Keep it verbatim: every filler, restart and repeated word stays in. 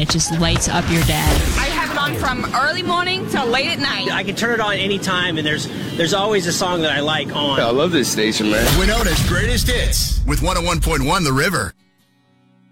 It just lights up your day. I have it on from early morning till late at night. I can turn it on anytime, and there's there's always a song that I like on. I love this station, man. Winona's Greatest Hits with one oh one point one The River.